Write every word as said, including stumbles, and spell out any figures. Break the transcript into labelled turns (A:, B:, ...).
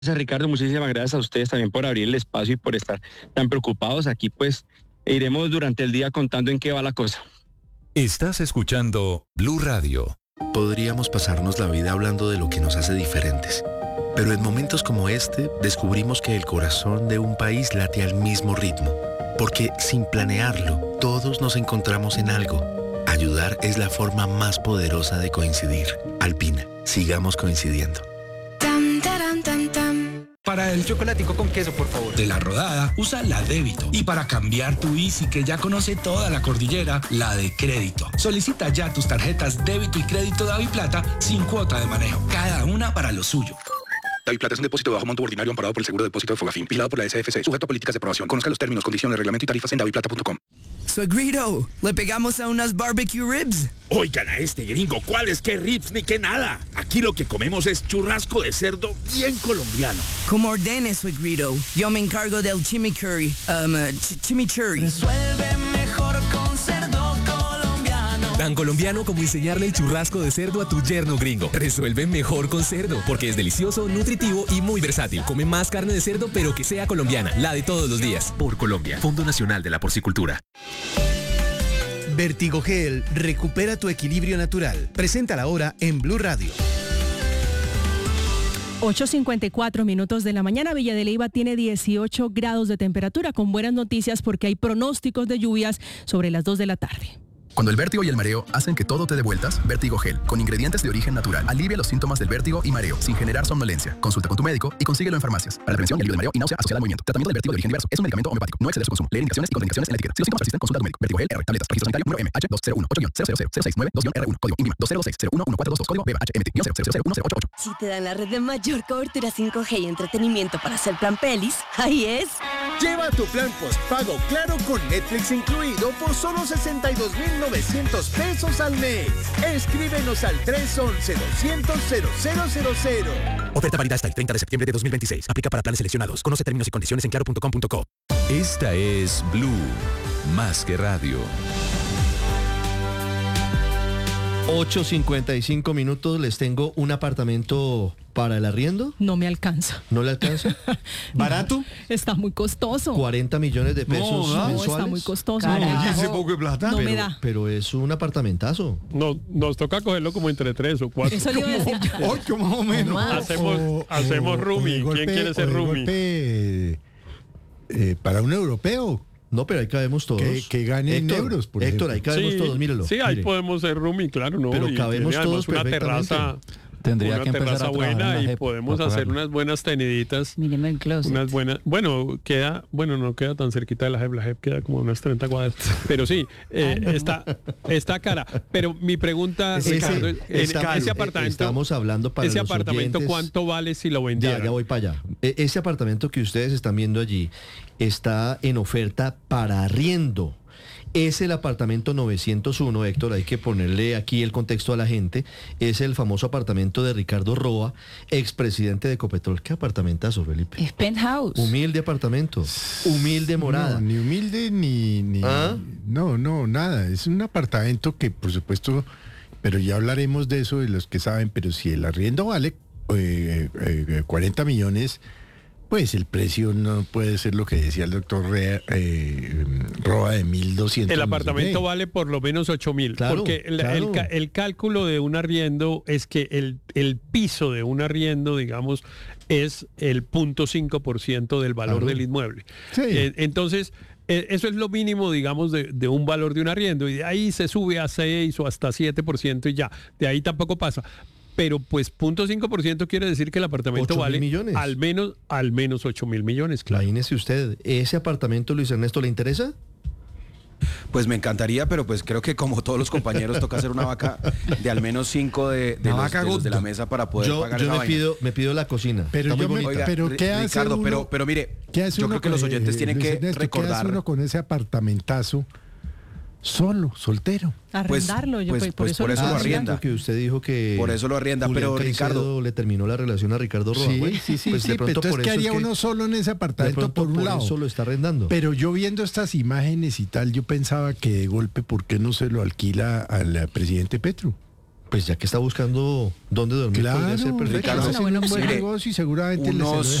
A: Gracias, Ricardo, muchísimas gracias a ustedes también por abrir el espacio y por estar tan preocupados. Aquí pues iremos durante el día contando en qué va la cosa.
B: Estás escuchando Blue Radio.
C: Podríamos pasarnos la vida hablando de lo que nos hace diferentes, pero en momentos como este descubrimos que el corazón de un país late al mismo ritmo, porque sin planearlo, todos nos encontramos en algo. Ayudar es la forma más poderosa de coincidir. Alpina, sigamos coincidiendo.
D: Para el chocolatico con queso, por favor.
E: De La Rodada, usa la débito. Y para cambiar tu Easy, que ya conoce toda la cordillera, la de crédito. Solicita ya tus tarjetas débito y crédito DaviPlata sin cuota de manejo. Cada una para lo suyo.
F: DaviPlata es un depósito de bajo monto ordinario amparado por el Seguro de Depósito de Fogafín, vigilado por la S F C, sujeto a políticas de aprobación. Conozca los términos, condiciones, reglamento y tarifas en daviplata punto com.
G: Suegrito, ¿le pegamos a unas barbecue ribs?
H: Oigan a este gringo, ¿cuáles qué ribs ni qué nada? Aquí lo que comemos es churrasco de cerdo bien colombiano.
G: Como ordene, suegrito. Yo me encargo del chimichurri. Um, uh, ch chimichurri.
I: Resuelve mejor con cerdo colombiano.
J: Tan colombiano como enseñarle el churrasco de cerdo a tu yerno gringo. Resuelve mejor con cerdo, porque es delicioso, nutritivo y muy versátil. Come más carne de cerdo, pero que sea colombiana, la de todos los días.
K: Por Colombia, Fondo Nacional de la Porcicultura.
L: Vertigogel, recupera tu equilibrio natural. Preséntala ahora en Blue Radio.
M: ocho cincuenta y cuatro minutos de la mañana. Villa de Leyva tiene dieciocho grados de temperatura, con buenas noticias porque hay pronósticos de lluvias sobre las dos de la tarde.
N: Cuando el vértigo y el mareo hacen que todo te dé vueltas, Vertigogel, con ingredientes de origen natural, alivia los síntomas del vértigo y mareo sin generar somnolencia. Consulta con tu médico y consíguelo en farmacias. Para la prevención y alivio del mareo y náusea asociada al movimiento. Tratamiento del vértigo de origen diverso. Es un medicamento homeopático. No exceder su consumo. Leer indicaciones y contraindicaciones en la etiqueta. Si los síntomas persisten, consulta a tu médico. Vertigogel R. Tabletas. Registro sanitario número M H dos cero uno ocho cero cero cero seis nueve dos R uno. Código INVIMA dos cero seis cero uno uno cuatro dos dos. Código B H M T cero cero cero uno cero ocho ocho.
O: Si te dan la red de mayor cobertura cinco G y entretenimiento para hacer plan pelis, ahí es.
P: Lleva tu plan postpago Claro con Netflix incluido por solo sesenta y dos mil novecientos pesos al mes. Escríbenos al tres once doscientos cero cero cero cero.
K: Oferta válida hasta el treinta de septiembre de dos mil veintiséis. Aplica para planes seleccionados. Conoce términos y condiciones en claro punto com punto co.
B: Esta es Blue, más que radio.
Q: ocho cincuenta y cinco minutos, les tengo un apartamento para el arriendo.
M: No me alcanza.
Q: ¿No le alcanza?
M: ¿Barato? No, está muy costoso.
Q: cuarenta millones de pesos
M: no, no,
Q: mensuales.
M: Está muy costoso.
R: Ese poco de plata.
M: No
Q: pero,
M: me da.
Q: Pero es un apartamentazo.
R: No, nos toca cogerlo como entre tres o cuatro.
M: Eso le iba a decir yo.
R: Ocho más o menos.
M: Más.
R: Hacemos,
S: o,
R: hacemos
S: o,
R: roomie.
S: O golpe,
R: ¿Quién quiere ser
S: o
R: roomie?
S: Golpe, eh, para un europeo.
Q: No, pero ahí cabemos todos.
S: Que, que gane en euros, por
Q: Héctor,
S: ejemplo.
Q: ahí cabemos
R: sí,
Q: todos, mírelo.
R: Sí, ahí
Q: mire.
R: podemos ser roomie, claro, ¿no?
Q: Pero
R: y
Q: cabemos
R: tiene
Q: todos
R: una terraza.
T: Tendría
R: una
T: que empezar
R: terraza
T: a trabajar
R: buena
T: en la
R: y
T: J E P
R: podemos
T: para
R: hacer
T: pagarlo.
R: unas buenas teniditas.
B: Míreme el closet.
R: Unas buenas, bueno, queda, bueno, no queda tan cerquita de la J E P, la J E P queda como unas treinta cuadras, pero sí, eh,
B: Ah, no.
R: está, está cara. Pero mi pregunta,
Q: Ese-
R: Ricardo, es, en
Q: ese-
R: ese
Q: eh,
R: apartamento,
Q: estamos hablando para
R: ese
Q: los
R: apartamento,
Q: oyentes.
R: ¿cuánto vale si lo vendieran?
Q: Ya, ya voy para allá. E- Ese apartamento que ustedes están viendo allí está en oferta para arriendo. Es el apartamento novecientos uno, Héctor, hay que ponerle aquí el contexto a la gente. Es el famoso apartamento de Ricardo Roa, expresidente de Ecopetrol. ¿Qué apartamentazo, Felipe?
B: Es penthouse.
Q: Humilde apartamento, humilde morada.
S: No, ni humilde ni... ni
Q: ¿Ah?
S: No, no, nada. Es un apartamento que, por supuesto, pero ya hablaremos de eso, de los que saben, pero si el arriendo vale eh, eh, cuarenta millones... Pues el precio no puede ser lo que decía el doctor Rea, eh, Roa de mil doscientos.
R: El apartamento vale por lo menos ocho mil,
Q: Claro,
R: porque el,
Q: claro.
R: el ca- el cálculo de un arriendo es que el, el piso de un arriendo, digamos, es el punto cinco por ciento del valor
S: Claro.
R: del inmueble.
S: Sí.
R: Eh, entonces, eh, eso es lo mínimo, digamos, de, de un valor de un arriendo, y de ahí se sube a seis o hasta siete por ciento y ya, de ahí tampoco pasa. Pero pues punto cinco por ciento quiere decir que el apartamento
Q: ocho mil
R: vale
Q: millones.
R: al menos al menos ocho mil millones, claro.
Q: Imagínese usted, ¿ese apartamento, Luis Ernesto, le interesa?
D: Pues me encantaría, pero pues creo que como todos los compañeros toca hacer una vaca de al menos cinco de, de,
S: Una
D: los,
S: vaca
D: de los de la
S: Gutto.
D: mesa para poder
Q: Yo,
D: pagar
Q: yo
D: esa
Q: me,
D: vaina.
Q: pido, me pido la cocina.
S: Pero
Q: Está
S: yo
Q: muy
S: me-
Q: bonita.
S: pero
D: Ri-
S: ¿qué hace
D: Ricardo,
S: uno-
D: pero, pero mire,
S: ¿Qué hace
D: yo
S: uno
D: creo que los
S: con-
D: oyentes tienen
S: Luis
D: que
S: Ernesto,
D: recordar.
S: ¿qué hace uno con ese apartamentazo solo, soltero?
M: Arrendarlo, yo
D: pues-
M: por,
D: pues
M: eso,
D: por eso lo
Q: Ah,
D: arrienda.
Q: cierto que usted dijo que
D: Por eso lo arrienda,
Q: Julián
D: pero
Q: Caicedo
D: Ricardo-
Q: le terminó la relación a Ricardo Roa.
S: Sí,
Q: Bueno,
S: sí, sí,
Q: pues
S: sí,
Q: de
S: pero
Q: pronto
S: entonces,
Q: por
S: ¿qué
Q: eso
S: haría
Q: es que
S: uno solo en ese
Q: de
S: apartamento
Q: pronto
S: por un
Q: por
S: lado?
Q: eso lo está arrendando.
S: Pero yo viendo estas imágenes y tal, yo pensaba que de golpe, ¿por qué no se lo alquila al eh, presidente Petro?
Q: Pues ya que está buscando dónde dormir,
S: Claro,
Q: podría ser perfecto.
S: Ricardo,
M: Es una buena
S: un buen
M: opción.
S: negocio y seguramente
D: Unos-
S: les